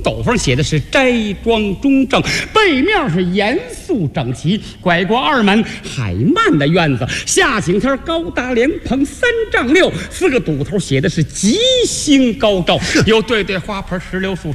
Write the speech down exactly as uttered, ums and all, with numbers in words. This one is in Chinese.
斗方写的是斋庄中正，背面是严肃整齐。拐过二门海漫的院子，下景天高大莲蓬三丈六，四个堵头写的是吉星高照，有对对花盆石榴树。